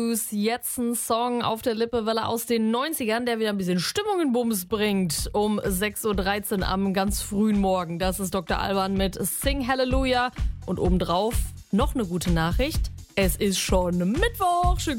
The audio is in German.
Jetzt ein Song auf der Lippewelle aus den 90ern, der wieder ein bisschen Stimmung in Bums bringt. Um 6.13 Uhr am ganz frühen Morgen. Das ist Dr. Alban mit Sing Hallelujah. Und obendrauf noch eine gute Nachricht. Es ist schon Mittwoch. Schön